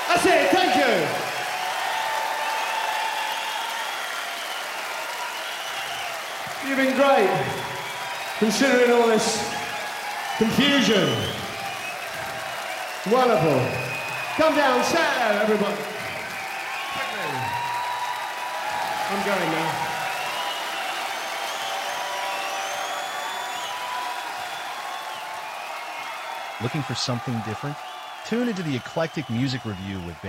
That's it, thank you. You've been great, considering all this confusion. Wonderful. Come down, say hello, everybody. Quickly. I'm going now. Looking for something different? Tune into the Eclectic Music Review with